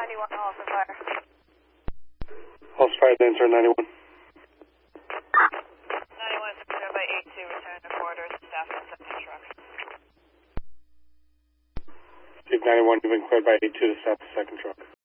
91, Halls of Fire. Halls Fire, answer 91. 91 is cleared by 82, return to quarters, staff and second truck. Steve 91, you've been cleared by 82 to stop the second truck.